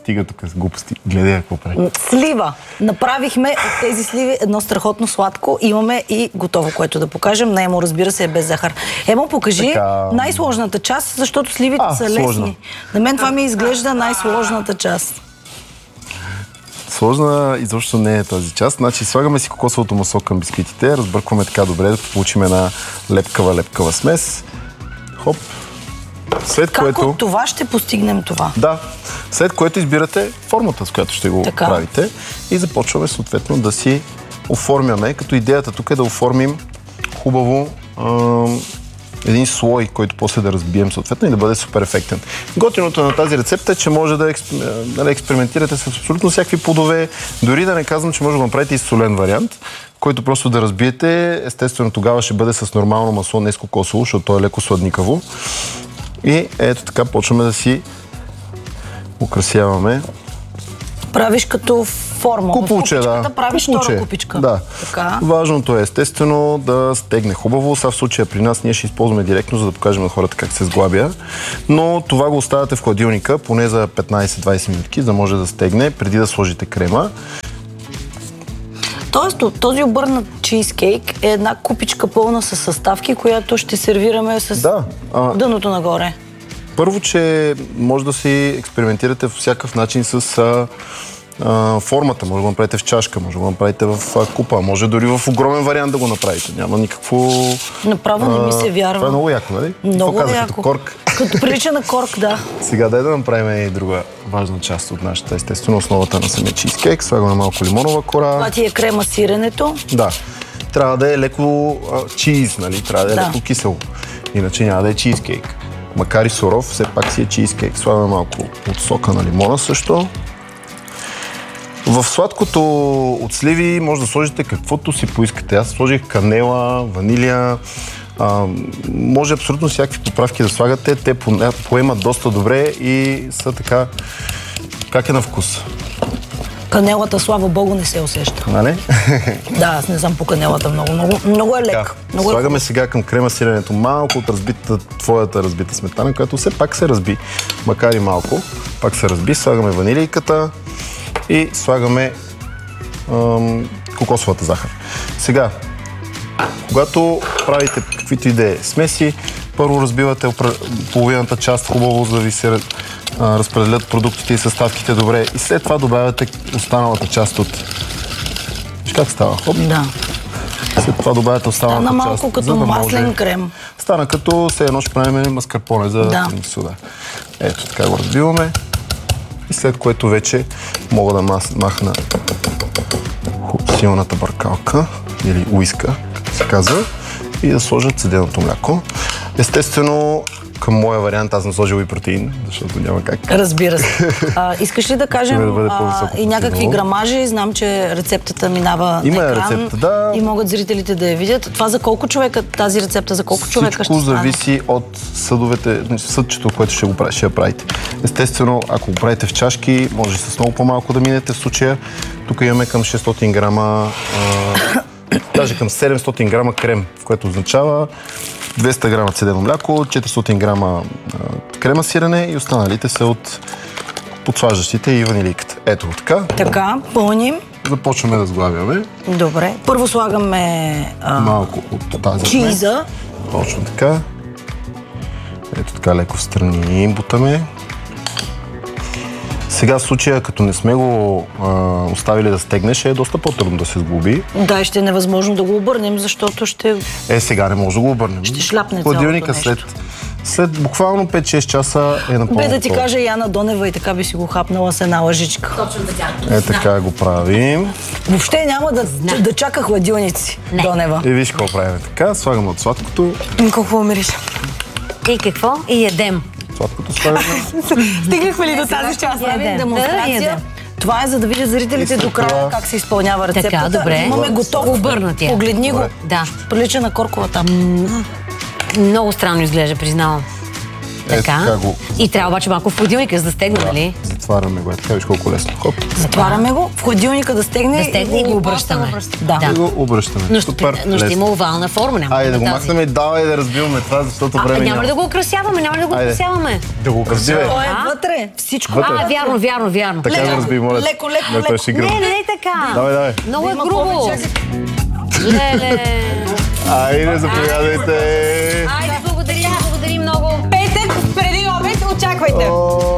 стига тук с глупости. Гледай какво прави. Слива. Направихме от тези сливи едно страхотно сладко. Имаме и готово, което да покажем. На Емо, разбира се, е без захар. Емо, покажи най-сложната част, защото сливите са лесни. Сложна. На мен това ми изглежда най-сложната част. Сложна изобщо не е тази част. Значи слагаме си кокосовото масло към бисквитите, разбъркваме така добре, да получим една лепкава смес. Хоп. След как от това ще постигнем това? Да. След което избирате формата, с която ще го правите и започваме съответно да си оформяме, като идеята тук е да оформим хубаво един слой, който после да разбием съответно и да бъде супер ефектен. Готиното на тази рецепта е, че може да експериментирате с абсолютно всякакви плодове, дори да не казвам, че може да направите и солен вариант, който просто да разбиете. Естествено тогава ще бъде с нормално масло, не с кокосово, защото то е леко сладникаво. И ето така почваме да си украсяваме. Правиш като форма. Купулче, да. Правиш втора купичка. Да. Така. Важното е естествено да стегне хубаво. Сега в случая при нас ние ще използваме директно, за да покажем на хората как се сглабя. Но това го оставяте в хладилника поне за 15-20 минутки, за да може да стегне преди да сложите крема. Тоест, този обърнат чизкейк е една купичка пълна с съставки, която ще сервираме с дъното нагоре. Първо, че може да си експериментирате в всякакъв начин с формата. Може да го направите в чашка, може да го направите в купа, може дори в огромен вариант да го направите. Няма никакво... Направо не ми се вярва. Това е много яко, нали? Много яко. Като корк. Като прилича на корк, да. Сега дай да направим и друга важна част от нашата, естествено, основата на самия чизкейк. Слагаме малко лимонова кора. Това ти е крема сиренето. Да. Трябва да е леко чиз, нали? Трябва да е леко кисело. Иначе няма да е чизкейк. Макар и суров, все пак си е чизкейк. Слагаме малко от сока на лимона също. В сладкото от сливи може да сложите каквото си поискате. Аз сложих канела, ванилия. Може абсолютно всякакви поправки да слагате. Те поемат доста добре и са така... Как е на вкус? Канелата, слава богу, не се усеща. Нали? Да, аз не знам по канелата много е лек. Слагаме сега към крема сиренето малко от твоята разбита сметана, която все пак се разби. Макар и малко, пак се разби. Слагаме ванилийката и слагаме кокосовата захар. Сега, когато правите каквито идеи смеси, първо разбивате половината част хубаво, за да ви се разпределят продуктите и съставките добре. И след това добавяте останалата част от... Виж как става? Хоп. Да. След това добавяте останалата част. Стана малко като маслен крем. Стана като все едно ще правим маскарпоне за тирмису. Ето така го разбиваме. И след което вече мога да махна силната бъркалка или уиска, като се казва, и да сложа цеденото мляко. Естествено, към моя вариант аз съм сложил и протеин, защото няма как. Разбира се. Искаш ли да кажем и някакви грамажи? Знам, че рецептата минава на екран. Рецепта, да. И могат зрителите да я видят. Това за колко човека, тази рецепта, за колко човека ще стане? Всичко зависи от съдчето, което ще я правите. Естествено, ако го правите в чашки, може с много по-малко да минете в случая. Тук имаме към 600 грама, даже към 700 грама крем, в което означава 200 грама цедено мляко, 400 грама крема сирене и останалите са от подслаждащите и ванилийката. Ето така. Така, пълним. Започваме да сглавяме. Добре. Първо слагаме малко от тази чиза. Точно така. Ето така леко в страни бутаме. Сега в случая, като не сме го оставили да стегне, ще е доста по-трудно да се сглоби. Да, и ще е невъзможно да го обърнем, защото ще... Сега не може да го обърнем. Ще шляпне цялото нещо. След буквално 5-6 часа е напълно. Бе да ти кажа Яна Донева и така би си го хапнала с една лъжичка. Точно така. Така го правим. Въобще няма да чака хладилници, Донева. И виж какво правим. Така, слагаме от сладкото. Какво мирише? И какво? И едем. Сладкото слагаме. Стигнахме ли до тази част? Правим демонстрация. Това е за да видят зрителите до края как се изпълнява рецептата. Така, добре. Имаме готов. Обърнатия. Погледни го. Да. Прилича на корковата. Много странно изглежда, признавам. Така. И трябва обаче малко в хладилника, за да стегне, нали? Затваряме го. Така виж колко лесно. Хоп. Затваряме го, в хладилника да стегне и го обръщаме. И го обръщаме. Но ще има овална форма. Айде да го махнем и давай да разбиваме това, защото време няма. Няма ли да го украсяваме? Да го украсиваме. То е вътре. Всичко. Вярно. Така да разбиваме, моля. Леко. Не така. Давай. Много е грубо. Леле. Айде, заповядайте. Айде, благодарим много. Петък преди обед, очаквайте.